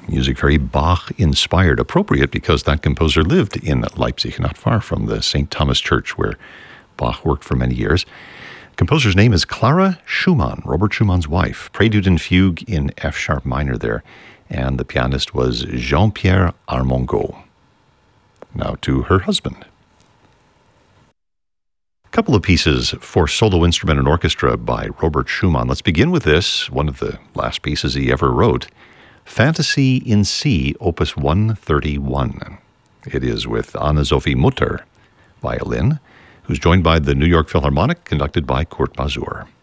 Music very Bach-inspired, appropriate because that composer lived in Leipzig, not far from the St. Thomas Church where Bach worked for many years. Composer's name is Clara Schumann, Robert Schumann's wife. Prelude and Fugue in F-sharp minor there. And the pianist was Jean-Pierre Armengaud. Now to her husband. A couple of pieces for solo instrument and orchestra by Robert Schumann. Let's begin with this, one of the last pieces he ever wrote. Fantasy in C, Opus 131. It is with Anne-Sophie Mutter, violin, who's joined by the New York Philharmonic, conducted by Kurt Masur.